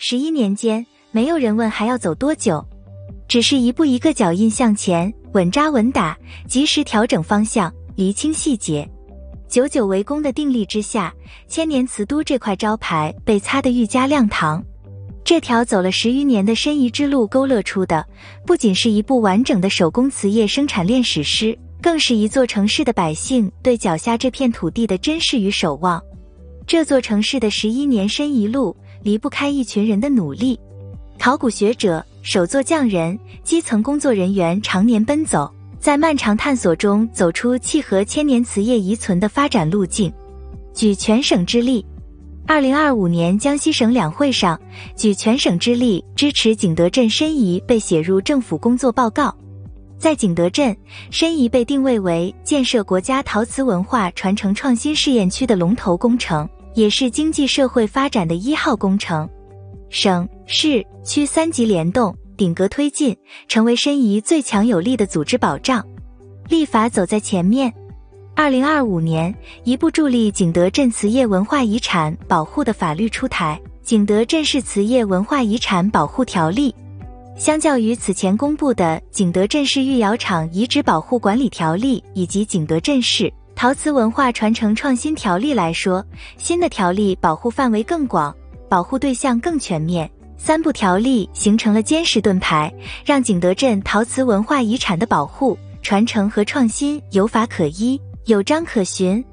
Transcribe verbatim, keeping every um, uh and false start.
十一年间，没有人问还要走多久，只是一步一个脚印向前，稳扎稳打，及时调整方向，厘清细节。久久为功的定力之下，千年瓷都这块招牌被擦得愈加亮堂。这条走了十余年的申遗之路勾勒出的，不仅是一部完整的手工瓷业生产链史诗，更是一座城市的百姓对脚下这片土地的珍视与守望。这座城市的十一年申遗路，离不开一群人的努力。考古学者、手作匠人、基层工作人员常年奔走，在漫长探索中走出契合千年瓷业遗存的发展路径。举全省之力，二零二五年江西省两会上，举全省之力支持景德镇申遗被写入政府工作报告。在景德镇，申遗被定位为建设国家陶瓷文化传承创新试验区的龙头工程，也是经济社会发展的一号工程。省、市、区三级联动，顶格推进，成为申遗最强有力的组织保障。立法走在前面。二零二五年，一部助力景德镇瓷业文化遗产保护的法律出台，《景德镇市瓷业文化遗产保护条例》。相较于此前公布的《景德镇市御窑厂遗址保护管理条例》以及《景德镇市陶瓷文化传承创新条例》来说，新的条例保护范围更广，保护对象更全面。三部条例形成了坚实盾牌，让景德镇陶瓷文化遗产的保护、传承和创新有法可依、有章可循，